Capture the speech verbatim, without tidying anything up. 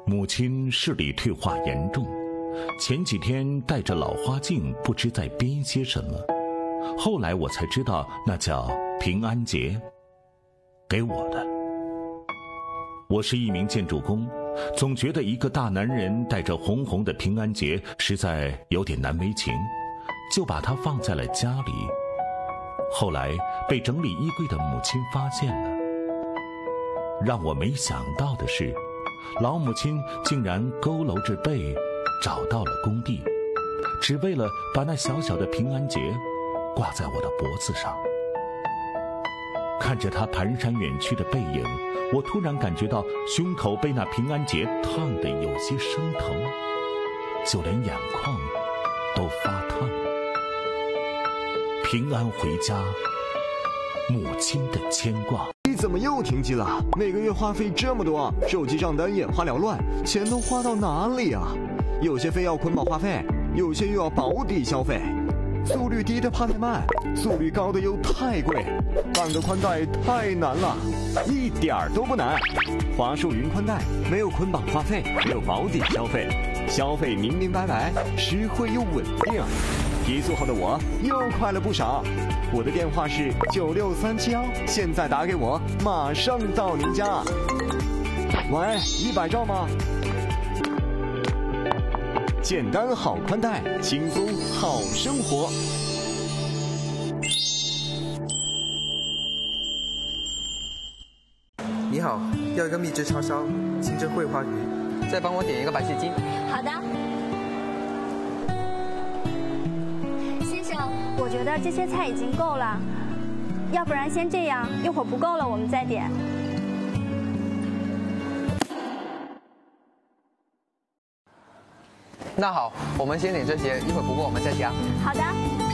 母亲视力退化严重，前几天戴着老花镜，不知在编些什么。后来我才知道，那叫平安结，给我的。我是一名建筑工，总觉得一个大男人带着红红的平安结实在有点难为情，就把它放在了家里。后来被整理衣柜的母亲发现了。让我没想到的是，老母亲竟然佝偻着背找到了工地，只为了把那小小的平安结挂在我的脖子上。看着她蹒跚远去的背影，我突然感觉到胸口被那平安结烫得有些生疼，就连眼眶都发烫。平安回家，母亲的牵挂。 你怎么又停机了？每个月话费这么多，手机账单眼花缭乱，钱都花到哪里啊？有些非要捆绑话费，有些又要保底消费。速率低的怕太慢，速率高的又太贵，办个宽带太难了，一点儿都不难。华硕云宽带没有捆绑话费，没有保底消费，消费明明白白，实惠又稳定。提速后的我又快了不少。我的电话是九六三七幺，现在打给我，马上到您家。喂，一百兆吗？简单好宽带，轻松好生活。 你好，要一个秘制叉烧，清蒸桂花鱼，再帮我点一个白切鸡。 好的。先生，我觉得这些菜已经够了，要不然先这样，一会儿不够了我们再点。 那好，我们先点这些，一会儿不够我们再加。 好的。